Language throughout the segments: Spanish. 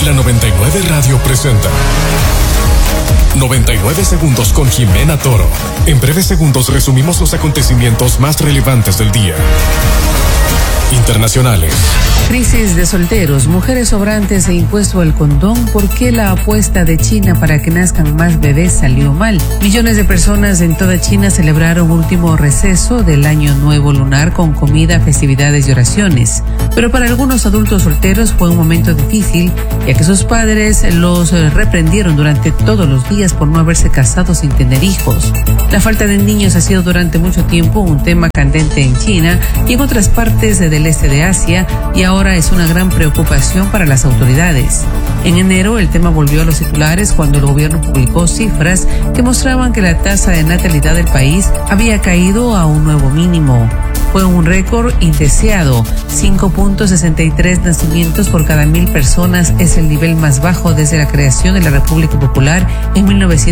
La 99 Radio presenta 99 segundos con Jimena Toro. En breves segundos resumimos los acontecimientos más relevantes del día. Internacionales. Crisis de solteros, mujeres sobrantes e impuesto al condón. ¿Por qué la apuesta de China para que nazcan más bebés salió mal? Millones de personas en toda China celebraron último receso del año nuevo lunar con comida, festividades y oraciones. Pero para algunos adultos solteros fue un momento difícil, ya que sus padres los reprendieron durante todos los días por no haberse casado sin tener hijos. La falta de niños ha sido durante mucho tiempo un tema candente en China y en otras partes del este de Asia, y ahora es una gran preocupación para las autoridades. En enero el tema volvió a los titulares cuando el gobierno publicó cifras que mostraban que la tasa de natalidad del país había caído a un nuevo mínimo. Fue un récord indeseado. 5.63 nacimientos por cada 1.000 personas es el nivel más bajo desde la creación de la República Popular en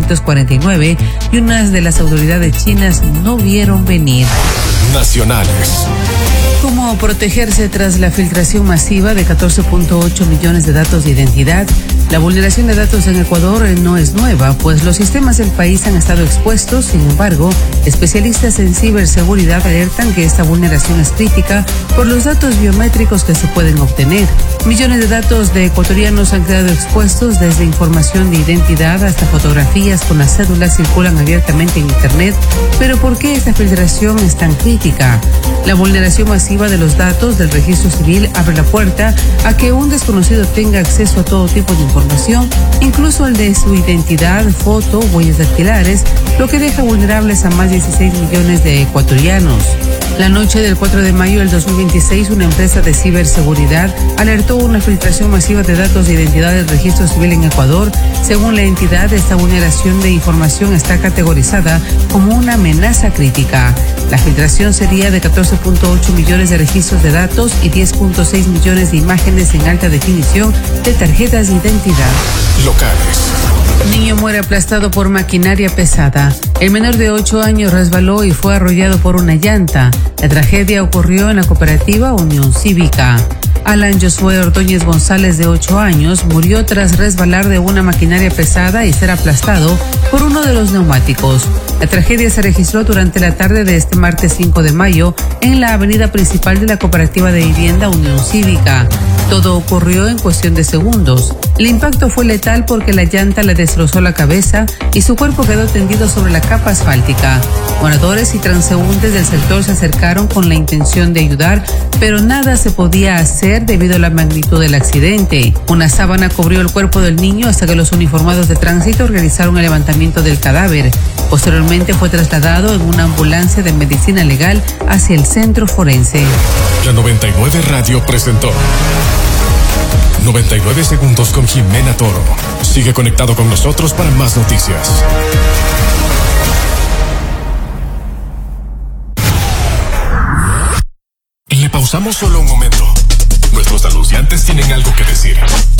1949, y unas de las autoridades chinas no vieron venir. Nacionales. ¿Cómo protegerse tras la filtración masiva de 14.8 millones de datos de identidad? La vulneración de datos en Ecuador no es nueva, pues los sistemas del país han estado expuestos. Sin embargo, especialistas en ciberseguridad alertan que esta vulneración es crítica por los datos biométricos que se pueden obtener. Millones de datos de ecuatorianos han quedado expuestos, desde información de identidad hasta fotografías con las cédulas circulan abiertamente en Internet. Pero ¿por qué esta filtración es tan crítica? La vulneración masiva de los datos del registro civil abre la puerta a que un desconocido tenga acceso a todo tipo de información, incluso el de su identidad, foto, huellas dactilares, lo que deja vulnerables a más de 16 millones de ecuatorianos. La noche del 4 de mayo del 2026, una empresa de ciberseguridad alertó una filtración masiva de datos de identidad del registro civil en Ecuador. Según la entidad, esta vulneración de información está categorizada como una amenaza crítica. La filtración sería de 14.8 millones de registros de datos y 10.6 millones de imágenes en alta definición de tarjetas de identidad. Locales. Niño muere aplastado por maquinaria pesada. El menor de 8 años resbaló y fue arrollado por una llanta. La tragedia ocurrió en la cooperativa Unión Cívica. Alan Josué Ordóñez González, de 8 años, murió tras resbalar de una maquinaria pesada y ser aplastado por uno de los neumáticos. La tragedia se registró durante la tarde de este martes 5 de mayo en la avenida principal de la cooperativa de vivienda Unión Cívica. Todo ocurrió en cuestión de segundos. El impacto fue letal porque la llanta le destrozó la cabeza y su cuerpo quedó tendido sobre la capa asfáltica. Moradores y transeúntes del sector se acercaron con la intención de ayudar, pero nada se podía hacer debido a la magnitud del accidente. Una sábana cubrió el cuerpo del niño hasta que los uniformados de tránsito realizaron el levantamiento del cadáver. Posteriormente fue trasladado en una ambulancia de medicina legal hacia el centro forense. La 99 Radio presentó 99 segundos con Jimena Toro. Sigue conectado con nosotros para más noticias. Le pausamos solo un momento. Nuestros anunciantes tienen algo que decir.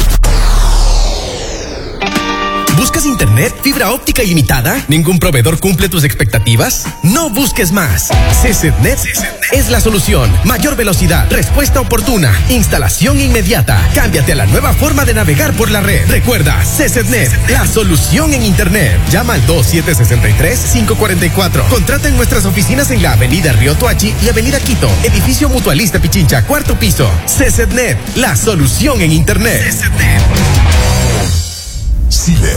¿Buscas internet, fibra óptica ilimitada? ¿Ningún proveedor cumple tus expectativas? No busques más. CCnet es la solución. Mayor velocidad, respuesta oportuna, instalación inmediata. Cámbiate a la nueva forma de navegar por la red. Recuerda, CCnet, la solución en internet. Llama al 2763-544. Contrata en nuestras oficinas en la avenida Río Tuachi y avenida Quito, edificio Mutualista Pichincha, 4º piso. CCnet, la solución en internet. CCnet. Silet.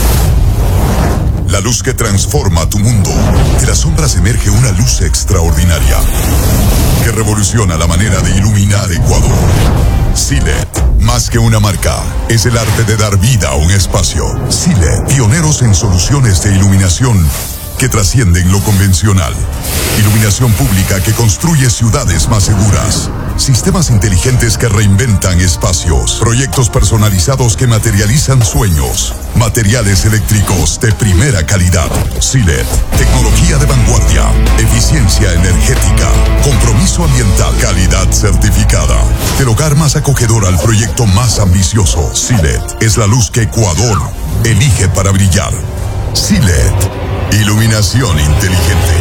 La luz que transforma tu mundo. De las sombras emerge una luz extraordinaria que revoluciona la manera de iluminar Ecuador. Silet, más que una marca, es el arte de dar vida a un espacio. Silet, pioneros en soluciones de iluminación que trascienden lo convencional. Iluminación pública que construye ciudades más seguras. Sistemas inteligentes que reinventan espacios. Proyectos personalizados que materializan sueños. Materiales eléctricos de primera calidad. Silet, tecnología de vanguardia. Eficiencia energética. Compromiso ambiental. Calidad certificada. Del hogar más acogedor al proyecto más ambicioso. Silet es la luz que Ecuador elige para brillar. Silet, iluminación inteligente.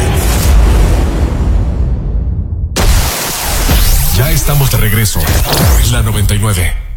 Ya estamos de regreso. La 99.